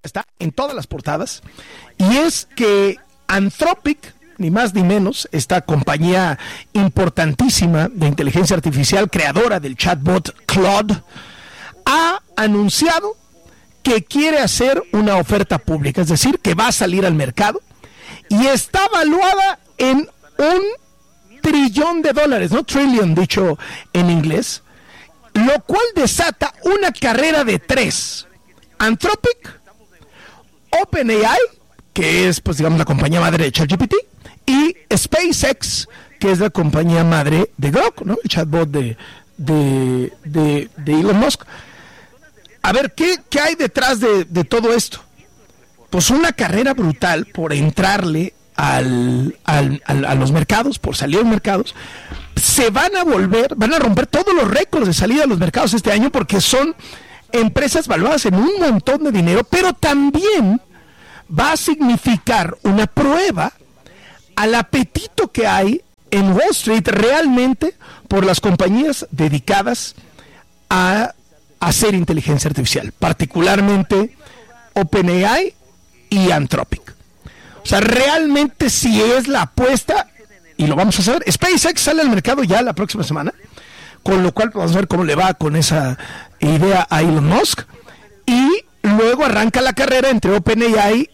está en todas las portadas, y es que Anthropic, ni más ni menos, esta compañía importantísima de inteligencia artificial, creadora del chatbot Claude, ha anunciado que quiere hacer una oferta pública, es decir, que va a salir al mercado, y está valuada en $1 trillón, ¿no? Trillion, dicho en inglés, lo cual desata una carrera de tres: Anthropic, OpenAI, que es, pues, digamos, la compañía madre de ChatGPT, y SpaceX, que es la compañía madre de Grok, ¿no? El chatbot de Elon Musk. A ver, ¿qué hay detrás de todo esto? Pues una carrera brutal por entrarle a los mercados, por salir a los mercados. Van a romper todos los récords de salida a los mercados este año, porque son empresas valuadas en un montón de dinero, pero también va a significar una prueba al apetito que hay en Wall Street realmente por las compañías dedicadas a hacer inteligencia artificial, particularmente OpenAI y Anthropic. O sea, realmente si es la apuesta, y lo vamos a hacer. SpaceX sale al mercado ya la próxima semana, con lo cual vamos a ver cómo le va con esa idea a Elon Musk, y luego arranca la carrera entre OpenAI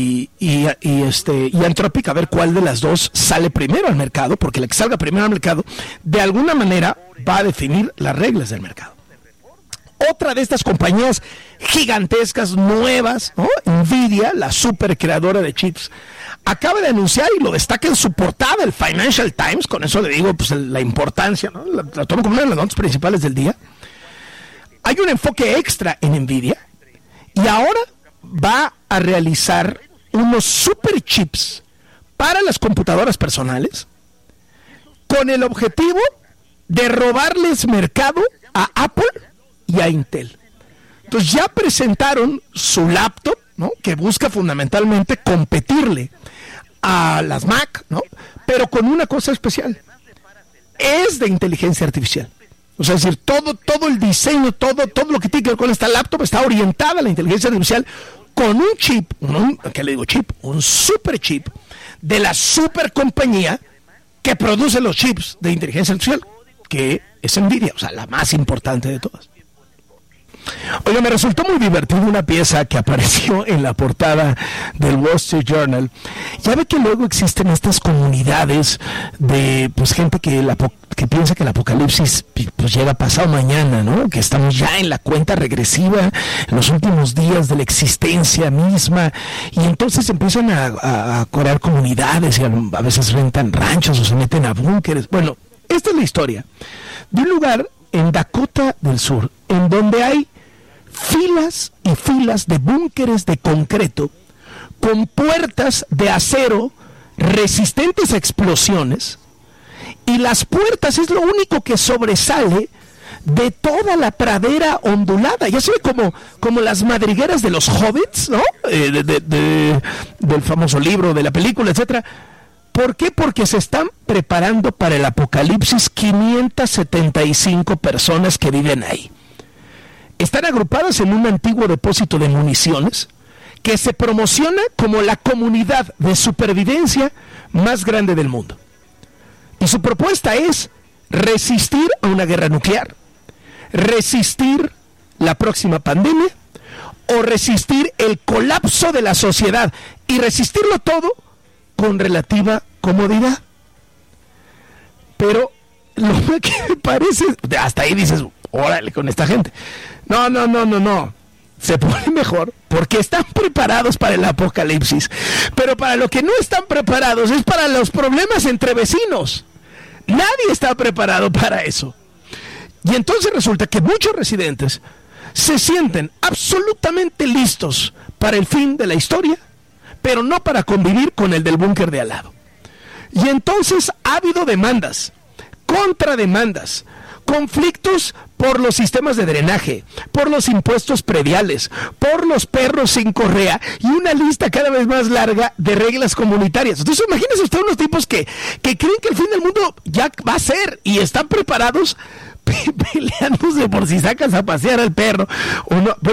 y Anthropic, a ver cuál de las dos sale primero al mercado, porque la que salga primero al mercado de alguna manera va a definir las reglas del mercado. Otra de estas compañías gigantescas, nuevas, ¿no? Nvidia, la super creadora de chips, acaba de anunciar, y lo destaca en su portada el Financial Times, con eso le digo, pues, la importancia, ¿no? La tomo como una de las notas principales del día. Hay un enfoque extra en Nvidia, y ahora va a realizar unos super chips para las computadoras personales, con el objetivo de robarles mercado a Apple y a Intel. Entonces ya presentaron su laptop, ¿no? Que busca fundamentalmente competirle a las Mac, ¿no? Pero con una cosa especial: es de inteligencia artificial. O sea, es decir, todo el diseño, todo lo que tiene que ver con esta laptop está orientada a la inteligencia artificial, con un chip, ¿qué le digo chip? Un super chip de la super compañía que produce los chips de inteligencia artificial, que es Nvidia, o sea, la más importante de todas. Oye, me resultó muy divertido una pieza que apareció en la portada del Wall Street Journal. Ya ve que luego existen estas comunidades de, pues, gente que piensa que el apocalipsis, pues, llega pasado mañana, ¿no? Que estamos ya en la cuenta regresiva, en los últimos días de la existencia misma, y entonces empiezan a crear comunidades, y a veces rentan ranchos o se meten a búnkeres. Bueno, esta es la historia de un lugar en Dakota del Sur, en donde hay filas y filas de búnkeres de concreto con puertas de acero resistentes a explosiones, y las puertas es lo único que sobresale de toda la pradera ondulada. Ya se ve como las madrigueras de los hobbits, ¿no? Del famoso libro, de la película, etcétera. ¿Por qué? Porque se están preparando para el apocalipsis 575 personas que viven ahí. Están agrupadas en un antiguo depósito de municiones que se promociona como la comunidad de supervivencia más grande del mundo. Y su propuesta es resistir a una guerra nuclear, resistir la próxima pandemia, o resistir el colapso de la sociedad, y resistirlo todo con relativa comodidad. Pero lo que me parece, hasta ahí dices, órale con esta gente. No. Se pone mejor porque están preparados para el apocalipsis. Pero para lo que no están preparados es para los problemas entre vecinos. Nadie está preparado para eso. Y entonces resulta que muchos residentes se sienten absolutamente listos para el fin de la historia, pero no para convivir con el del búnker de al lado. Y entonces ha habido demandas, contrademandas, conflictos por los sistemas de drenaje, por los impuestos prediales, por los perros sin correa, y una lista cada vez más larga de reglas comunitarias. Entonces imagínese usted unos tipos que creen que el fin del mundo ya va a ser, y están preparados peleándose por si sacas a pasear al perro o no. Bueno,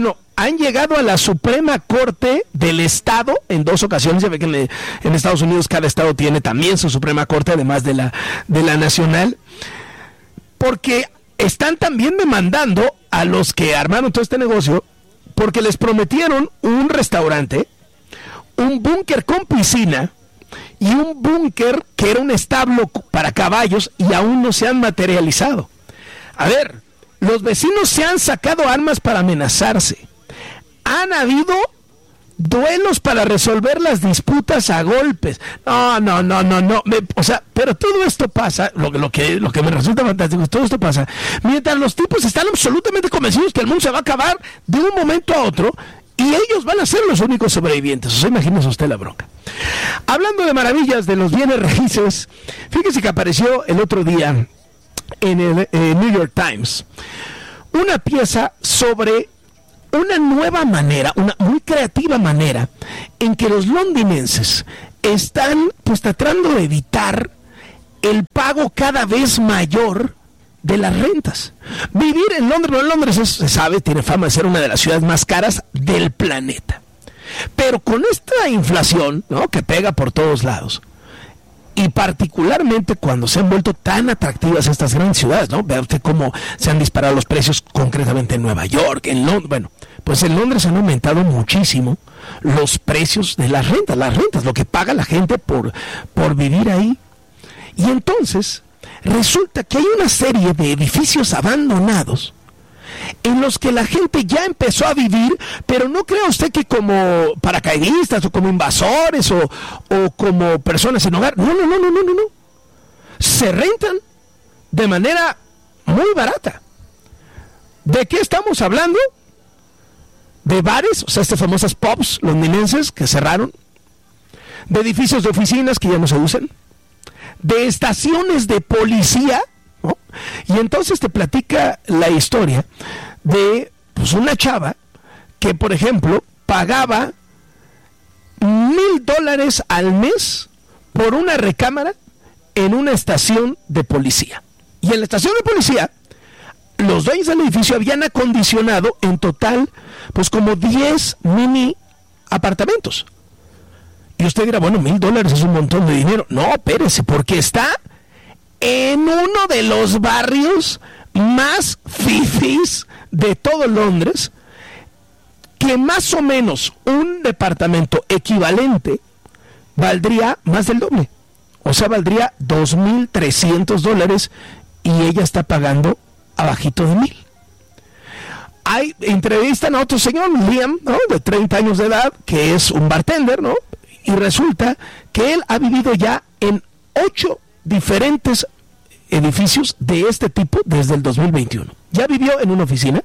han llegado a la Suprema Corte del Estado en 2 ocasiones. Ya ve que en Estados Unidos cada estado tiene también su Suprema Corte, además de la nacional, porque están también demandando a los que armaron todo este negocio, porque les prometieron un restaurante, un búnker con piscina y un búnker que era un establo para caballos, y aún no se han materializado. A ver, los vecinos se han sacado armas para amenazarse. Han habido duelos para resolver las disputas a golpes. No. Pero todo esto pasa, lo que me resulta fantástico, todo esto pasa mientras los tipos están absolutamente convencidos que el mundo se va a acabar de un momento a otro, y ellos van a ser los únicos sobrevivientes. O sea, imagínese usted la bronca. Hablando de maravillas de los bienes raíces, fíjese que apareció el otro día en el New York Times una pieza sobre una nueva manera, una muy creativa manera en que los londinenses están pues tratando de evitar el pago cada vez mayor de las rentas. Vivir en Londres, se sabe, tiene fama de ser una de las ciudades más caras del planeta. Pero con esta inflación, ¿no?, que pega por todos lados, y particularmente cuando se han vuelto tan atractivas estas grandes ciudades, ¿no? Vea usted cómo se han disparado los precios concretamente en Nueva York, en Londres. Bueno, pues en Londres han aumentado muchísimo los precios de las rentas, lo que paga la gente por vivir ahí. Y entonces resulta que hay una serie de edificios abandonados en los que la gente ya empezó a vivir, pero no crea usted que como paracaidistas o como invasores o como personas sin hogar. No. Se rentan de manera muy barata. ¿De qué estamos hablando? De bares, o sea, estas famosas pubs londinenses que cerraron, de edificios de oficinas que ya no se usan, de estaciones de policía, ¿no? Y entonces te platica la historia de pues una chava que, por ejemplo, pagaba $1,000 al mes por una recámara en una estación de policía. Y en la estación de policía, los dueños del edificio habían acondicionado en total pues como 10 mini apartamentos. Y usted dirá, bueno, $1,000 es un montón de dinero. No, espérese, porque está en uno de los barrios más fifís de todo Londres, que más o menos un departamento equivalente valdría más del doble. O sea, valdría $2,300 y ella está pagando abajito de 1,000. Entrevistan a otro señor, Liam, ¿no?, de 30 años de edad, que es un bartender, ¿no? Y resulta que él ha vivido ya en 8 diferentes edificios de este tipo desde el 2021. Ya vivió en una oficina,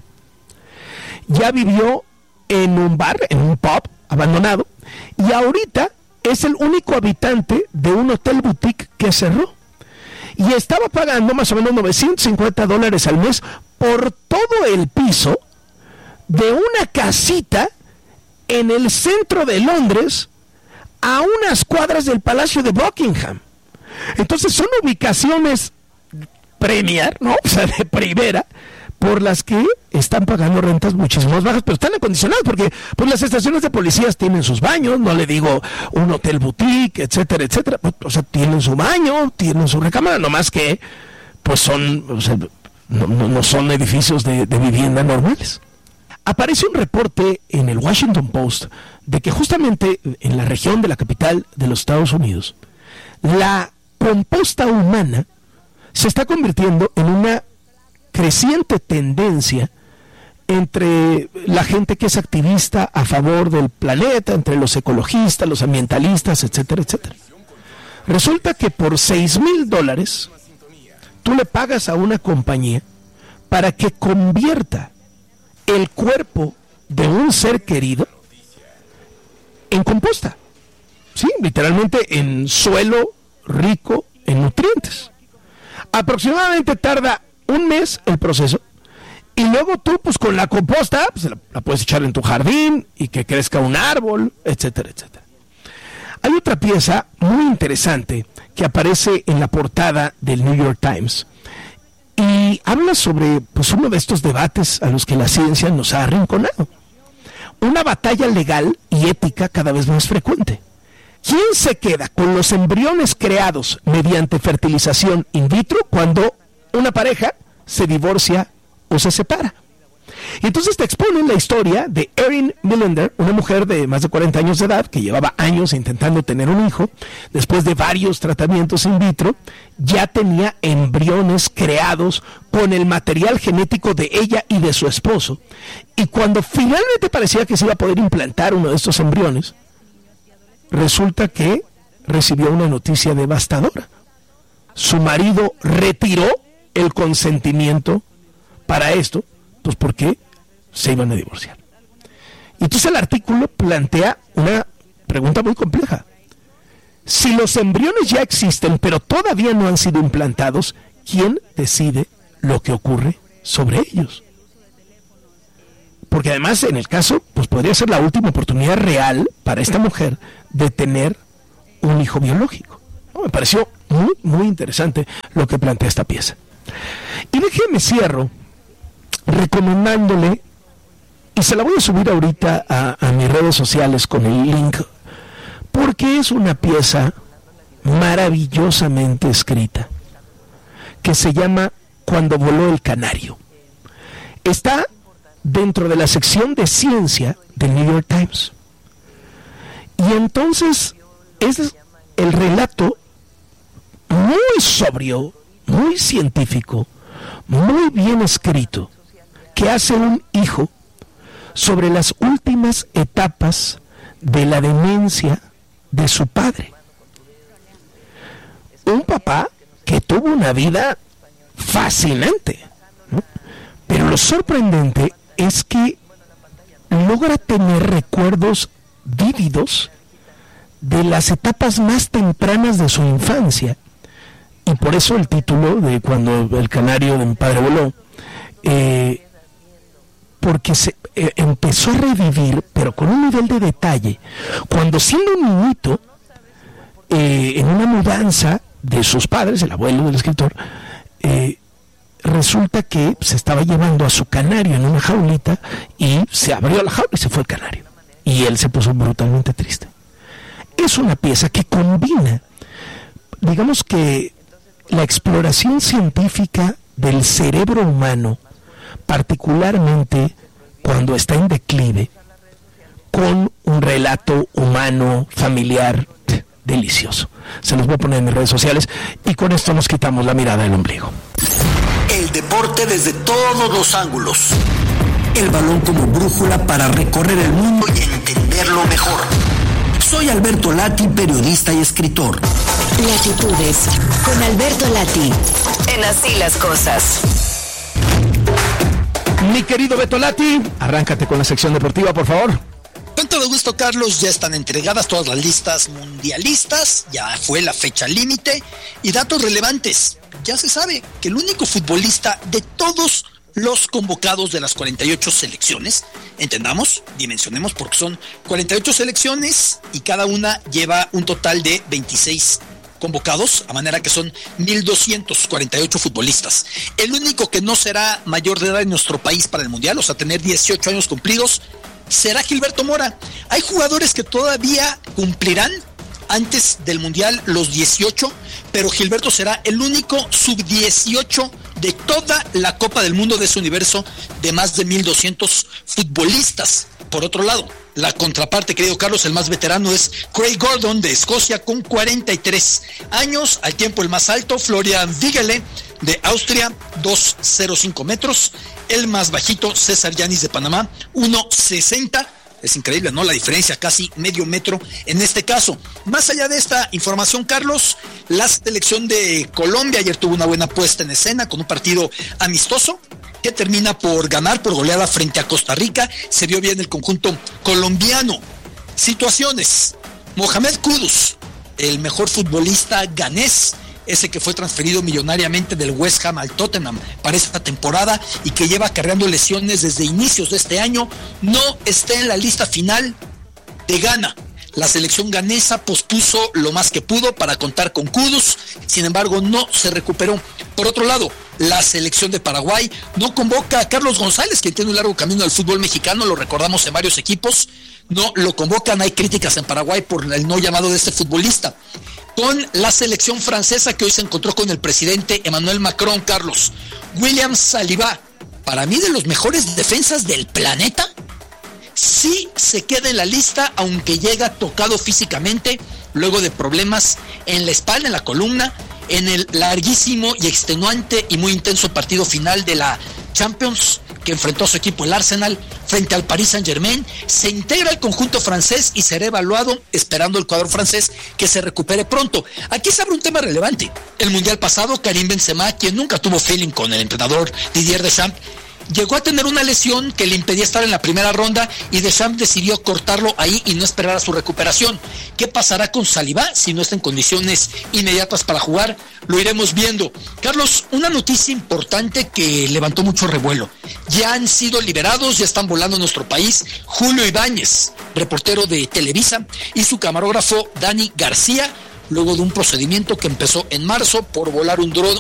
ya vivió en un bar, en un pub abandonado, y ahorita es el único habitante de un hotel boutique que cerró. Y estaba pagando más o menos $950 al mes por todo el piso de una casita en el centro de Londres, a unas cuadras del Palacio de Buckingham. Entonces son ubicaciones premier, ¿no? O sea, de primera, por las que están pagando rentas muchísimo más bajas, pero están acondicionadas porque pues las estaciones de policías tienen sus baños, no le digo un hotel boutique, etcétera, etcétera. O sea, tienen su baño, tienen su recámara, nomás que pues son, o sea, no son edificios de vivienda normales. Aparece un reporte en el Washington Post de que justamente en la región de la capital de los Estados Unidos, la composta humana se está convirtiendo en una creciente tendencia entre la gente que es activista a favor del planeta, entre los ecologistas, los ambientalistas, etcétera, etcétera. Resulta que por $6,000 tú le pagas a una compañía para que convierta el cuerpo de un ser querido en composta. Sí, literalmente en suelo rico en nutrientes. Aproximadamente tarda un mes el proceso, y luego tú pues con la composta pues, la puedes echar en tu jardín y que crezca un árbol, etcétera, etcétera. Hay otra pieza muy interesante que aparece en la portada del New York Times y habla sobre pues uno de estos debates a los que la ciencia nos ha arrinconado. una batalla legal y ética cada vez más frecuente. ¿Quién se queda con los embriones creados mediante fertilización in vitro cuando una pareja se divorcia o se separa? Y entonces te exponen la historia de Erin Millender, una mujer de más de 40 años de edad que llevaba años intentando tener un hijo. Después de varios tratamientos in vitro, ya tenía embriones creados con el material genético de ella y de su esposo. Y cuando finalmente parecía que se iba a poder implantar uno de estos embriones, resulta que recibió una noticia devastadora. Su marido retiró el consentimiento para esto, pues porque se iban a divorciar. Y entonces el artículo plantea una pregunta muy compleja. Si los embriones ya existen, pero todavía no han sido implantados, ¿quién decide lo que ocurre sobre ellos? Porque además, en el caso, pues podría ser la última oportunidad real para esta mujer de tener un hijo biológico. Me pareció muy, muy interesante lo que plantea esta pieza. Y déjeme cierro recomendándole, y se la voy a subir ahorita a mis redes sociales con el link, porque es una pieza maravillosamente escrita, que se llama Cuando voló el canario. Está dentro de la sección de ciencia del New York Times. Y entonces es el relato muy sobrio, muy científico, muy bien escrito, que hace un hijo sobre las últimas etapas de la demencia de su padre. Un papá que tuvo una vida fascinante, ¿no? Pero lo sorprendente es que logra tener recuerdos vívidos de las etapas más tempranas de su infancia. Y por eso el título de Cuando el canario de mi padre voló, porque empezó a revivir, pero con un nivel de detalle, cuando siendo un niñito, en una mudanza de sus padres, el abuelo del escritor, resulta que se estaba llevando a su canario en una jaulita y se abrió la jaula y se fue el canario. Y él se puso brutalmente triste. Es una pieza que combina, digamos que, la exploración científica del cerebro humano, particularmente cuando está en declive, con un relato humano, familiar, delicioso. Se los voy a poner en mis redes sociales y con esto nos quitamos la mirada del ombligo. El deporte desde todos los ángulos. El balón como brújula para recorrer el mundo y entenderlo mejor. Soy Alberto Lati, periodista y escritor. Latitudes con Alberto Lati. En Así las Cosas. Mi querido Beto Lati, arráncate con la sección deportiva, por favor. Con todo gusto, Carlos, ya están entregadas todas las listas mundialistas, ya fue la fecha límite y datos relevantes. Ya se sabe que el único futbolista de todos los convocados de las 48 selecciones, entendamos, dimensionemos porque son 48 selecciones y cada una lleva un total de 26 convocados, a manera que son 1,248 futbolistas. El único que no será mayor de edad en nuestro país para el Mundial, o sea, tener 18 años cumplidos, será Gilberto Mora. Hay jugadores que todavía cumplirán antes del Mundial los 18, pero Gilberto será el único sub-18 de toda la Copa del Mundo de ese universo de más de 1,200 futbolistas. Por otro lado, la contraparte, querido Carlos, el más veterano es Craig Gordon de Escocia con 43 años. Al tiempo el más alto, Florian Wiegele de Austria, 2,05 metros. El más bajito, César Yanis de Panamá, 1,60. Es increíble, ¿no? La diferencia, casi medio metro en este caso. Más allá de esta información, Carlos, la selección de Colombia ayer tuvo una buena puesta en escena con un partido amistoso que termina por ganar por goleada frente a Costa Rica. Se vio bien el conjunto colombiano. Situaciones: Mohamed Kudus, el mejor futbolista ganés, ese que fue transferido millonariamente del West Ham al Tottenham para esta temporada y que lleva acarreando lesiones desde inicios de este año, no está en la lista final de Ghana. La selección ganesa pospuso lo más que pudo para contar con Kudus, sin embargo no se recuperó. Por otro lado, la selección de Paraguay no convoca a Carlos González, quien tiene un largo camino al fútbol mexicano, lo recordamos en varios equipos, no lo convocan, hay críticas en Paraguay por el no llamado de este futbolista. Con la selección francesa, que hoy se encontró con el presidente Emmanuel Macron, Carlos, William Saliba, para mí de los mejores defensas del planeta, sí se queda en la lista, aunque llega tocado físicamente, luego de problemas en la espalda, en la columna, en el larguísimo y extenuante y muy intenso partido final de la Champions, que enfrentó a su equipo el Arsenal frente al Paris Saint-Germain. Se integra al conjunto francés y será evaluado, esperando el cuadro francés que se recupere pronto. Aquí se abre un tema relevante. El mundial pasado, Karim Benzema, quien nunca tuvo feeling con el entrenador Didier Deschamps, llegó a tener una lesión que le impedía estar en la primera ronda y Deschamps decidió cortarlo ahí y no esperar a su recuperación. ¿Qué pasará con Saliba si no está en condiciones inmediatas para jugar? Lo iremos viendo. Carlos, una noticia importante que levantó mucho revuelo. Ya han sido liberados, ya están volando en nuestro país Julio Ibáñez, reportero de Televisa, y su camarógrafo Dani García, luego de un procedimiento que empezó en marzo por volar un dron